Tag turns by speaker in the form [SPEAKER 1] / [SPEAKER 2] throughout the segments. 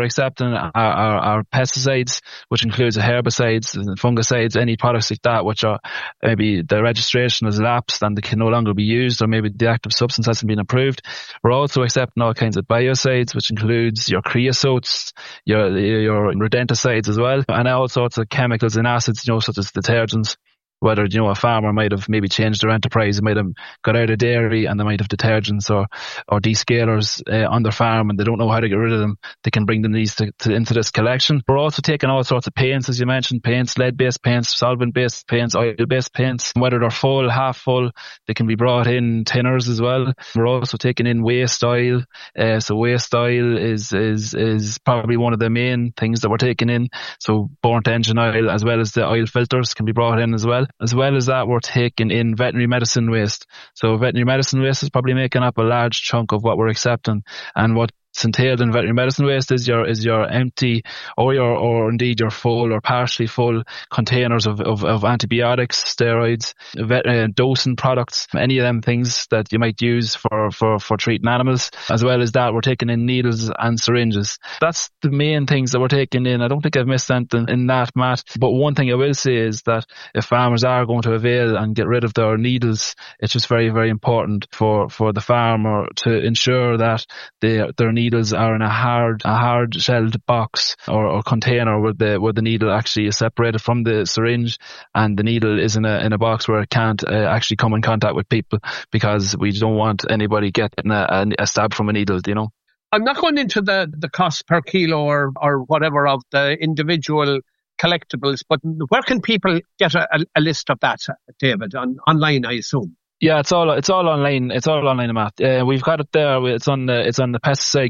[SPEAKER 1] accepting are pesticides, which includes herbicides, fungicides, any products like that, which are maybe the registration has lapsed and they can no longer be used, or maybe the active substance hasn't been approved. We're also accepting all kinds of biocides, which includes your creosotes, your rodenticides as well, and all sorts of chemicals and acids, such as detergents. Whether, a farmer might have maybe changed their enterprise, they might have got out of dairy and they might have detergents or descalers on their farm and they don't know how to get rid of them, they can bring them into this collection. We're also taking all sorts of paints, as you mentioned, paints, lead-based paints, solvent-based paints, oil-based paints. Whether they're full, half full, they can be brought in tinners as well. We're also taking in waste oil. So waste oil is probably one of the main things that we're taking in. So burnt engine oil, as well as the oil filters, can be brought in as well. As well as that, we're taking in veterinary medicine waste. So veterinary medicine waste is probably making up a large chunk of what we're accepting. And what's entailed in veterinary medicine waste is your empty or indeed your full or partially full containers of antibiotics, steroids, dosing products, any of them things that you might use for treating animals. As well as that, we're taking in needles and syringes. That's the main things that we're taking in. I don't think I've missed anything in that, Matt. But one thing I will say is that if farmers are going to avail and get rid of their needles, it's just very, very important for the farmer to ensure that their needles are in a hard shelled box or container where the needle actually is separated from the syringe, and the needle is in a box where it can't actually come in contact with people, because we don't want anybody getting a stab from a needle,
[SPEAKER 2] I'm not going into the cost per kilo or whatever of the individual collectibles, but where can people get a list of that, David? Online, I assume.
[SPEAKER 1] Yeah, it's all online. It's all online, Matt. We've got it there. It's on the pesticide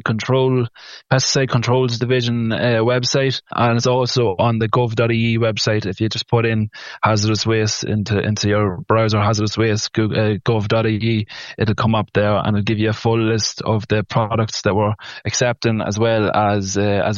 [SPEAKER 1] controls division website, and it's also on the gov.ie website. If you just put in hazardous waste into your browser, hazardous waste, gov.ie, it'll come up there and it'll give you a full list of the products that we're accepting, as well as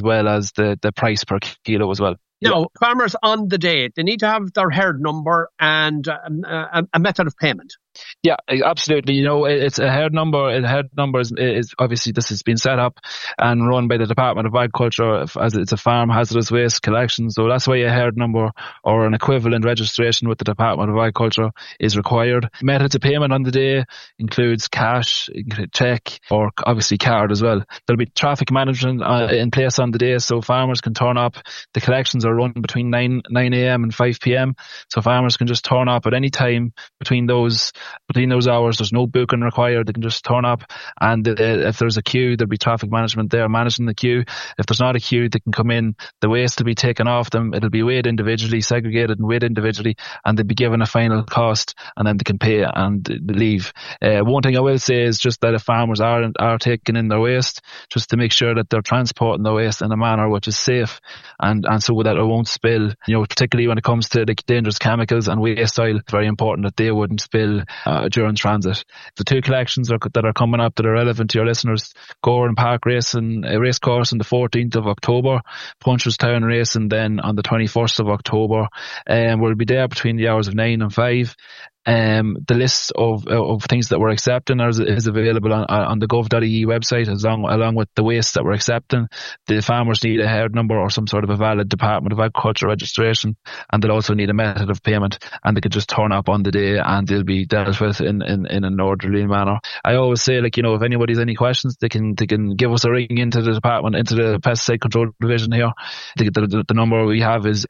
[SPEAKER 1] the price per kilo as well.
[SPEAKER 2] Now, farmers on the day, they need to have their herd number and a method of payment.
[SPEAKER 1] Yeah, absolutely. It's a herd number. A herd number is obviously, this has been set up and run by the Department of Agriculture as it's a farm hazardous waste collection. So that's why a herd number or an equivalent registration with the Department of Agriculture is required. Methods of payment on the day includes cash, cheque, or obviously card as well. There'll be traffic management in place on the day, so farmers can turn up. The collections are run between 9 a.m. and 5 p.m. So farmers can just turn up at any time between those hours. There's no booking required. They can just turn up, and if there's a queue, there'll be traffic management there managing the queue. If there's not a queue, they can come in. The waste will be taken off them. It'll be weighed individually, segregated and weighed individually, and they'll be given a final cost, and then they can pay and leave. One thing I will say is just that if farmers are taking in their waste, just to make sure that they're transporting their waste in a manner which is safe and so that it won't spill. Particularly when it comes to the dangerous chemicals and waste oil, it's very important that they wouldn't spill during transit. The two collections that are coming up that are relevant to your listeners: Gowran Park race course on the 14th of October, Punchestown racing then on the 21st of October. We'll be there between the hours of 9 and 5. The list of things that we're accepting is available on the gov.ie website, along with the waste that we're accepting. The farmers need a herd number or some sort of a valid Department of Agriculture registration, and they'll also need a method of payment, and they could just turn up on the day and they'll be dealt with in an orderly manner. I always say, if anybody's any questions, they can give us a ring into the department, into the pesticide control division here. The number we have is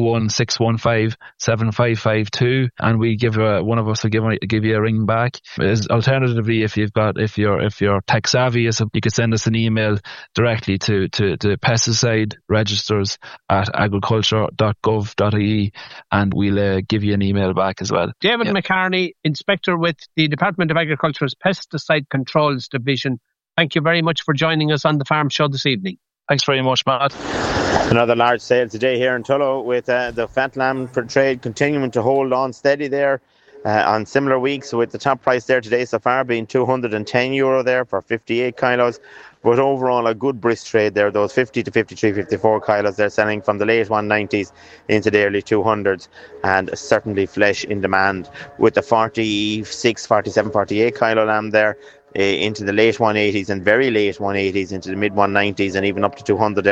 [SPEAKER 1] 01615 7552, and we give one of us will give you a ring back. Alternatively, if you're tech savvy, you could send us an email directly to pesticide registers at agriculture.gov.ie, and we'll give you an email back as well.
[SPEAKER 2] David McCartney, Inspector with the Department of Agriculture's Pesticide Controls Division, thank you very much for joining us on the Farm Show this evening.
[SPEAKER 1] Thanks very much, Matt.
[SPEAKER 3] Another large sale today here in Tullow, with the fat lamb for trade continuing to hold on steady there on similar weeks, with the top price there today so far being €210 there for 58 kilos. But overall, a good brisk trade there. Those 50 to 53, 54 kilos, they're selling from the late 190s into the early 200s, and certainly flesh in demand, with the 46, 47, 48 kilo lamb there into the late 180s and very late 180s into the mid 190s and even up to 200 there.